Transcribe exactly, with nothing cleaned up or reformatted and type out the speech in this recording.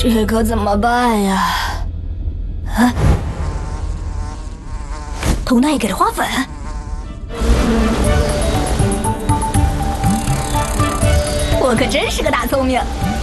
这可怎么办呀？啊！头那也给了花粉。我可真是个大聪明。